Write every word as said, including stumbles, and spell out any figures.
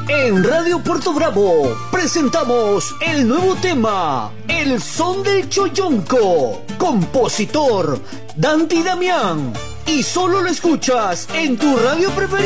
En Radio Puerto Bravo presentamos el nuevo tema, El Son del Chollonco, compositor Dandy Damián, y solo lo escuchas en tu radio preferida.